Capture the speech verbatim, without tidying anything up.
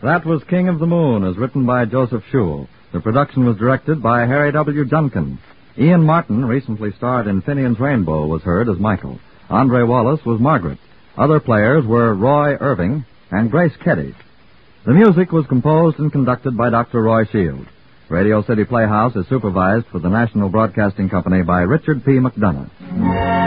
That was King of the Moon, as written by Joseph Schul. The production was directed by Harry W. Junkin. Ian Martin, recently starred in Finian's Rainbow, was heard as Michael. Andre Wallace was Margaret. Other players were Roy Irving and Grace Keddy. The music was composed and conducted by Doctor Roy Shield. Radio City Playhouse is supervised for the National Broadcasting Company by Richard P. McDonough.